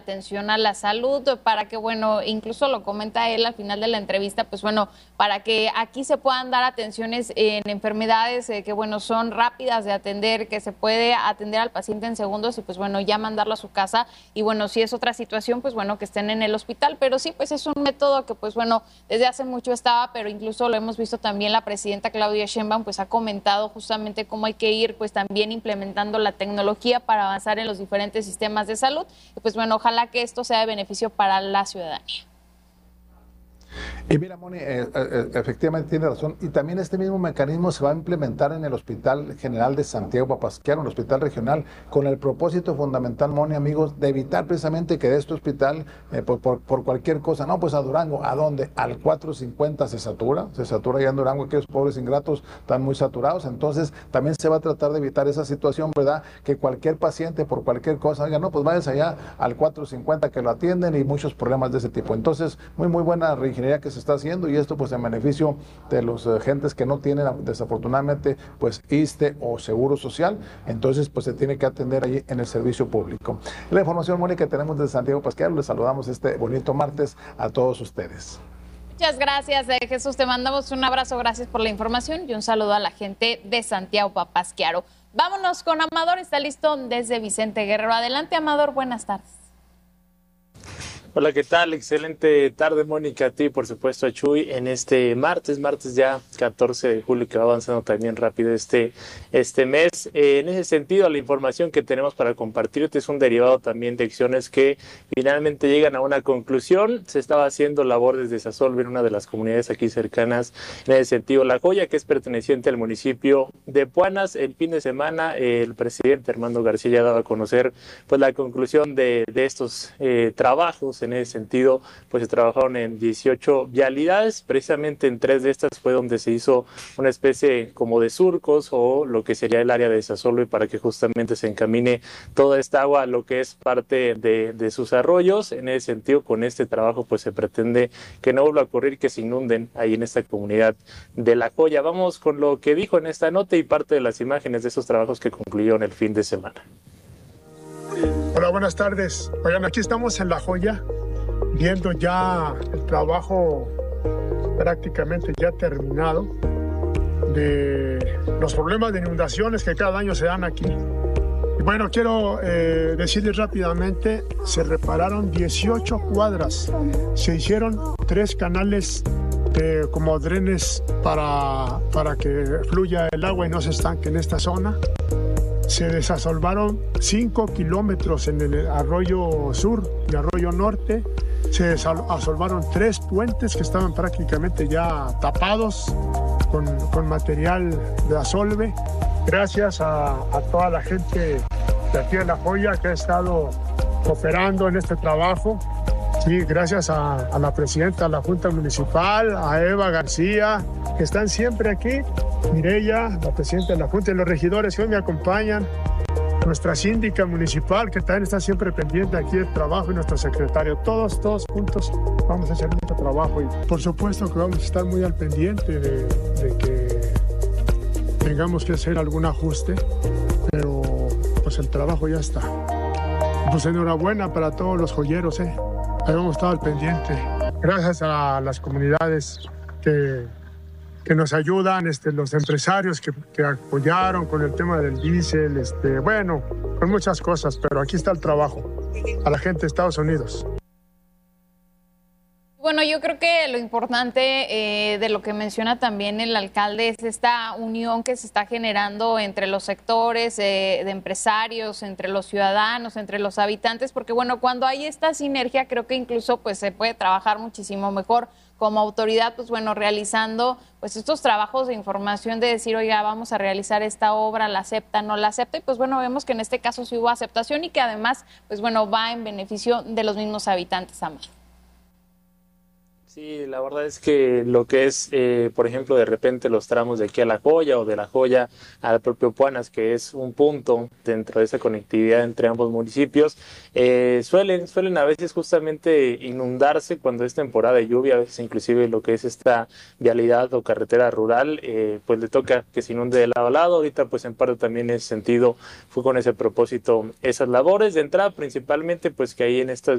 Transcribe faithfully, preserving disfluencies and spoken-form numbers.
atención a la salud, para que, bueno, incluso lo comenta él al final de la entrevista, pues bueno, para que aquí se puedan dar atenciones en enfermedades eh, que, bueno, son rápidas de atender, que se puede atender al paciente en segundos y, pues bueno, ya mandarlo a su casa. Y, bueno, si es otra situación, pues bueno, que estén en el hospital. Pero sí, pues es un método que, pues bueno, desde hace mucho estaba, pero incluso lo hemos visto también, la presidenta Claudia Sheinbaum, pues ha comentado justamente cómo hay que ir, pues también implementando la tecnología para avanzar en los diferentes sistemas de salud. Y, pues bueno, ojalá que esto sea de beneficio para la ciudadanía. Y mira, Moni, eh, eh, efectivamente tiene razón. Y también este mismo mecanismo se va a implementar en el Hospital General de Santiago Papasquiaro, el hospital regional, con el propósito fundamental, Moni, amigos, de evitar precisamente que de este hospital, eh, por, por, por cualquier cosa, no, pues a Durango, ¿a dónde? Al cuatro cincuenta se satura, se satura ya en Durango, aquellos pobres ingratos están muy saturados. Entonces, también se va a tratar de evitar esa situación, ¿verdad? Que cualquier paciente, por cualquier cosa, diga, no, pues váyase allá al cuatro cincuenta que lo atienden y muchos problemas de ese tipo. Entonces, muy, muy buena reingeniería que se está haciendo, y esto pues en beneficio de los uh, gentes que no tienen desafortunadamente pues I S S S T E o seguro social. Entonces pues se tiene que atender allí en el servicio público. La información, Mónica, que tenemos desde Santiago Papasquiaro. Les saludamos este bonito martes a todos ustedes. Muchas gracias, eh, Jesús, te mandamos un abrazo, gracias por la información y un saludo a la gente de Santiago Papasquiaro. Vámonos con Amador, está listo desde Vicente Guerrero. Adelante, Amador, buenas tardes. Hola, ¿qué tal? Excelente tarde, Mónica, a ti, por supuesto, a Chuy, en este martes, martes ya catorce de julio, que va avanzando también rápido este, este mes. Eh, en ese sentido, la información que tenemos para compartirte es un derivado también de acciones que finalmente llegan a una conclusión. Se estaba haciendo labor desde Sasolve en una de las comunidades aquí cercanas, en ese sentido, La Joya, que es perteneciente al municipio de Puanas. El fin de semana, eh, el presidente Armando García ya daba a conocer pues la conclusión de, de estos eh, trabajos. En ese sentido, pues se trabajaron en dieciocho vialidades, precisamente en tres de estas fue donde se hizo una especie como de surcos o lo que sería el área de Sasolve, para que justamente se encamine toda esta agua a lo que es parte de, de sus arroyos. En ese sentido, con este trabajo pues se pretende que no vuelva a ocurrir que se inunden ahí en esta comunidad de La Joya. Vamos con lo que dijo en esta nota y parte de las imágenes de esos trabajos que concluyeron el fin de semana. Hola, buenas tardes. Oigan, aquí estamos en La Joya, viendo ya el trabajo prácticamente ya terminado de los problemas de inundaciones que cada año se dan aquí. Y bueno, quiero eh, decirles rápidamente, se repararon dieciocho cuadras, se hicieron tres canales eh, como drenes para, para que fluya el agua y no se estanque en esta zona. Se desasolvaron cinco kilómetros en el arroyo sur y arroyo norte. Se desasolvaron tres puentes que estaban prácticamente ya tapados con, con material de asolve. Gracias a, a toda la gente de aquí en La Joya que ha estado cooperando en este trabajo. Sí, gracias a, a la presidenta de la Junta Municipal, a Eva García, que están siempre aquí, Mireya, la presidenta de la Junta, y los regidores que hoy me acompañan, nuestra síndica municipal, que también está siempre pendiente aquí del trabajo, y nuestro secretario. Todos, todos juntos vamos a hacer nuestro trabajo. Y por supuesto que vamos a estar muy al pendiente de, de que tengamos que hacer algún ajuste, pero pues el trabajo ya está. Pues enhorabuena para todos los joyeros, ¿eh? Ahí vamos a estar al pendiente. Gracias a las comunidades que, que nos ayudan, este, los empresarios que, que apoyaron con el tema del diésel, este, bueno, con muchas cosas, pero aquí está el trabajo. A la gente de Estados Unidos. Bueno, yo creo que lo importante eh, de lo que menciona también el alcalde es esta unión que se está generando entre los sectores eh, de empresarios, entre los ciudadanos, entre los habitantes, porque bueno, cuando hay esta sinergia creo que incluso pues se puede trabajar muchísimo mejor como autoridad, pues bueno, realizando pues estos trabajos de información de decir, oiga, vamos a realizar esta obra, la acepta, no la acepta, y pues bueno, vemos que en este caso sí hubo aceptación y que además pues bueno, va en beneficio de los mismos habitantes, Amado. Sí, la verdad es que lo que es, eh, por ejemplo, de repente los tramos de aquí a La Joya o de La Joya al propio Puanas, que es un punto dentro de esa conectividad entre ambos municipios, eh, suelen, suelen a veces justamente inundarse cuando es temporada de lluvia, a veces inclusive lo que es esta vialidad o carretera rural, eh, pues le toca que se inunde de lado a lado. Ahorita pues en parte también en ese sentido fue con ese propósito esas labores de entrada, principalmente pues que ahí en estas